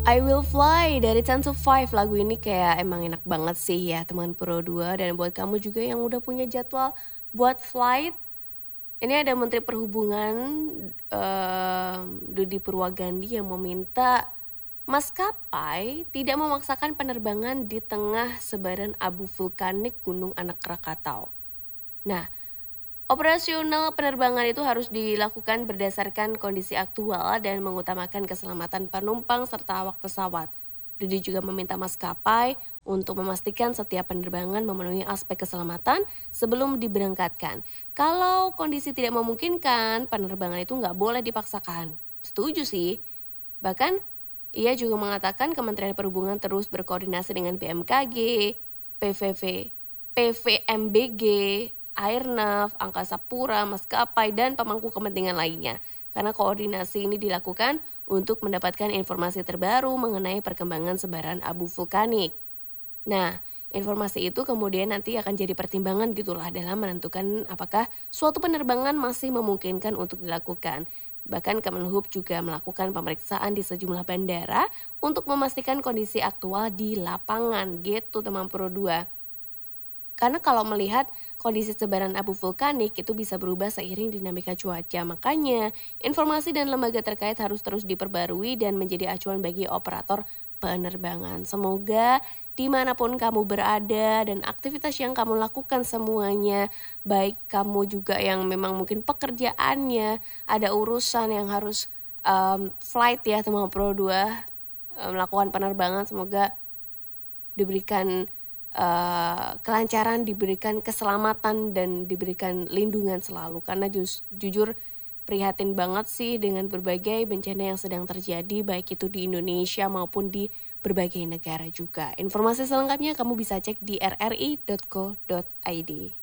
I Will Fly dari 10 to 5. Lagu ini kayak emang enak banget sih ya teman Pro 2. Dan buat kamu juga yang udah punya jadwal buat flight, ini ada Menteri Perhubungan Dudi Purwagandi yang meminta maskapai tidak memaksakan penerbangan di tengah sebaran abu vulkanik Gunung Anak Krakatau. Nah, operasional penerbangan itu harus dilakukan berdasarkan kondisi aktual dan mengutamakan keselamatan penumpang serta awak pesawat. Dudi juga meminta maskapai untuk memastikan setiap penerbangan memenuhi aspek keselamatan sebelum diberangkatkan. Kalau kondisi tidak memungkinkan, penerbangan itu nggak boleh dipaksakan. Setuju sih. Bahkan, ia juga mengatakan Kementerian Perhubungan terus berkoordinasi dengan BMKG, PVMBG, Airnav, Angkasa Pura, maskapai, dan pemangku kepentingan lainnya. Karena koordinasi ini dilakukan untuk mendapatkan informasi terbaru mengenai perkembangan sebaran abu vulkanik. Nah, informasi itu kemudian nanti akan jadi pertimbangan gitulah dalam menentukan apakah suatu penerbangan masih memungkinkan untuk dilakukan. Bahkan Kemenhub juga melakukan pemeriksaan di sejumlah bandara untuk memastikan kondisi aktual di lapangan gitu teman Pro 2. Karena kalau melihat kondisi sebaran abu vulkanik itu bisa berubah seiring dinamika cuaca. Makanya informasi dan lembaga terkait harus terus diperbarui dan menjadi acuan bagi operator penerbangan. Semoga dimanapun kamu berada dan aktivitas yang kamu lakukan semuanya, baik kamu juga yang memang mungkin pekerjaannya, ada urusan yang harus flight ya teman Pro 2, melakukan penerbangan, semoga diberikan kelancaran, diberikan keselamatan dan diberikan lindungan selalu. Karena jujur prihatin banget sih dengan berbagai bencana yang sedang terjadi baik itu di Indonesia maupun di berbagai negara juga. Informasi selengkapnya kamu bisa cek di rri.co.id.